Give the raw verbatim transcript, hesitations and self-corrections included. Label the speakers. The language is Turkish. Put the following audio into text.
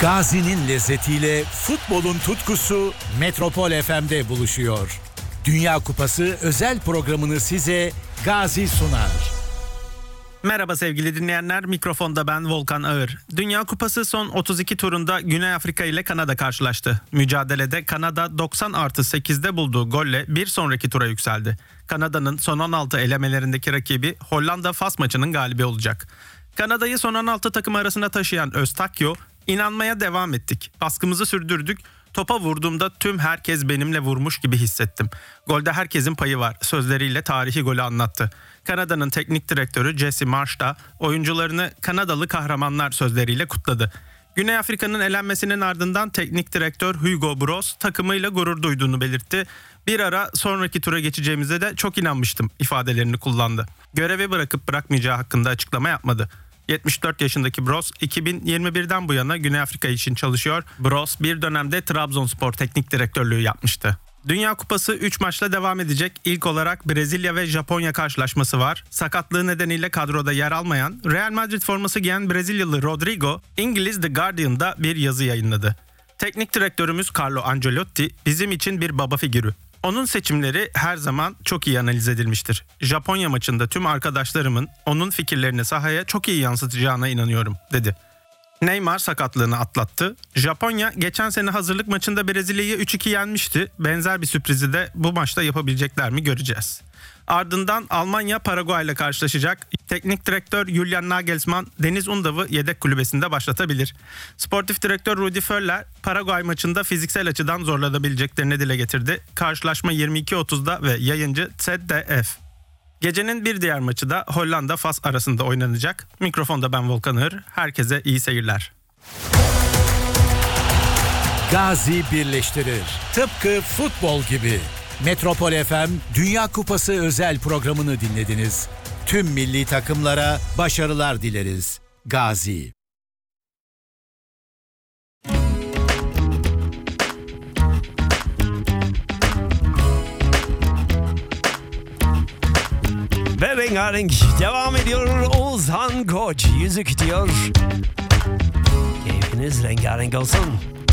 Speaker 1: Gazi'nin lezzetiyle futbolun tutkusu Metropol F M'de buluşuyor. Dünya Kupası özel programını size Gazi sunar.
Speaker 2: Merhaba sevgili dinleyenler, mikrofonda ben Volkan Ağır. Dünya Kupası son otuz iki turunda Güney Afrika ile Kanada karşılaştı. Mücadelede Kanada doksan artı sekizde bulduğu golle bir sonraki tura yükseldi. Kanada'nın son on altı elemelerindeki rakibi Hollanda-Fas maçının galibi olacak. Kanada'yı son on altı takım arasında taşıyan Eustáquio, "İnanmaya devam ettik, baskımızı sürdürdük, topa vurduğumda tüm herkes benimle vurmuş gibi hissettim. Golde herkesin payı var" sözleriyle tarihi golü anlattı. Kanada'nın teknik direktörü Jesse Marsh da oyuncularını "Kanadalı kahramanlar" sözleriyle kutladı. Güney Afrika'nın elenmesinin ardından teknik direktör Hugo Broos takımıyla gurur duyduğunu belirtti. "Bir ara sonraki tura geçeceğimize de çok inanmıştım" ifadelerini kullandı. Görevi bırakıp bırakmayacağı hakkında açıklama yapmadı. yetmiş dört yaşındaki Broos iki bin yirmi birden bu yana Güney Afrika için çalışıyor. Broos bir dönemde Trabzonspor teknik direktörlüğü yapmıştı. Dünya Kupası üç maçla devam edecek. İlk olarak Brezilya ve Japonya karşılaşması var. Sakatlığı nedeniyle kadroda yer almayan, Real Madrid forması giyen Brezilyalı Rodrigo, İngiliz The Guardian'da bir yazı yayınladı. "Teknik direktörümüz Carlo Ancelotti bizim için bir baba figürü. Onun seçimleri her zaman çok iyi analiz edilmiştir. Japonya maçında tüm arkadaşlarımın onun fikirlerini sahaya çok iyi yansıtacağına inanıyorum" dedi. Neymar sakatlığını atlattı. Japonya geçen sene hazırlık maçında Brezilya'yı üç iki yenmişti. Benzer bir sürprizi de bu maçta yapabilecekler mi göreceğiz. Ardından Almanya Paraguay ile karşılaşacak. Teknik direktör Julian Nagelsmann Deniz Undav'ı yedek kulübesinde başlatabilir. Sportif direktör Rudi Völler Paraguay maçında fiziksel açıdan zorlanabileceklerini dile getirdi. Karşılaşma yirmi iki otuzda ve yayıncı Z D F. Gecenin bir diğer maçı da Hollanda-Fas arasında oynanacak. Mikrofonda ben Volkan Ağır. Herkese iyi seyirler.
Speaker 1: Gazi birleştirir. Tıpkı futbol gibi. Metropol F M Dünya Kupası özel programını dinlediniz. Tüm milli takımlara başarılar dileriz. Gazi.
Speaker 3: Ve rengarenk devam ediyor. Oğuzhan Koç yüzük diyor. Keyfiniz rengarenk olsun.